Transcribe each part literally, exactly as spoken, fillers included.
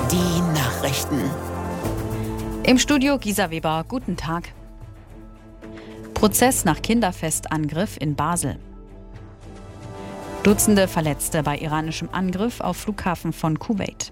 Die Nachrichten. Im Studio Gisa Weber, guten Tag. Prozess nach Kinderfestangriff in Basel. Dutzende Verletzte bei iranischem Angriff auf Flughafen von Kuwait.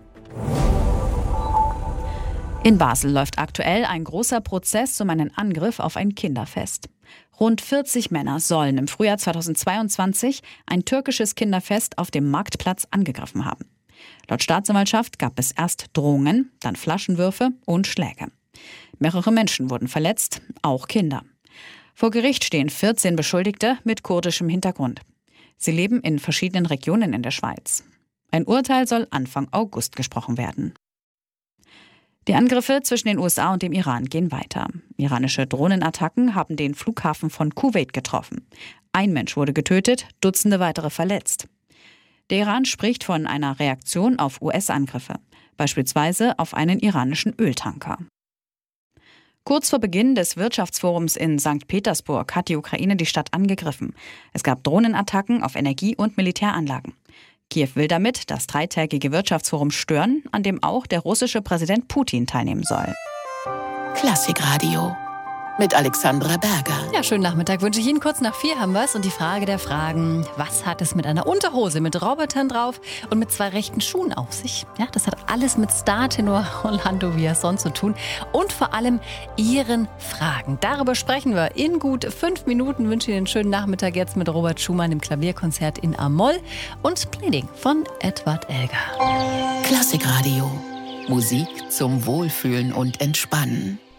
In Basel läuft aktuell ein großer Prozess um einen Angriff auf ein Kinderfest. Rund vierzig Männer sollen im Frühjahr zweitausendzweiundzwanzig ein türkisches Kinderfest auf dem Marktplatz angegriffen haben. Laut Staatsanwaltschaft gab es erst Drohungen, dann Flaschenwürfe und Schläge. Mehrere Menschen wurden verletzt, auch Kinder. Vor Gericht stehen vierzehn Beschuldigte mit kurdischem Hintergrund. Sie leben in verschiedenen Regionen in der Schweiz. Ein Urteil soll Anfang August gesprochen werden. Die Angriffe zwischen den U S A und dem Iran gehen weiter. Iranische Drohnenattacken haben den Flughafen von Kuwait getroffen. Ein Mensch wurde getötet, Dutzende weitere verletzt. Der Iran spricht von einer Reaktion auf U S-Angriffe, beispielsweise auf einen iranischen Öltanker. Kurz vor Beginn des Wirtschaftsforums in Sankt Petersburg hat die Ukraine die Stadt angegriffen. Es gab Drohnenattacken auf Energie- und Militäranlagen. Kiew will damit das dreitägige Wirtschaftsforum stören, an dem auch der russische Präsident Putin teilnehmen soll. Klassikradio mit Alexandra Berger. Ja, schönen Nachmittag wünsche ich Ihnen. Kurz nach vier haben wir es. Und die Frage der Fragen: Was hat es mit einer Unterhose, mit Robotern drauf und mit zwei rechten Schuhen auf sich? Ja, das hat alles mit Startenor Orlando Villazón zu tun. Und vor allem Ihren Fragen. Darüber sprechen wir in gut fünf Minuten. Ich wünsche Ihnen einen schönen Nachmittag jetzt mit Robert Schumann im Klavierkonzert in A-Moll und Bleeding von Edward Elgar. Klassikradio. Musik zum Wohlfühlen und Entspannen.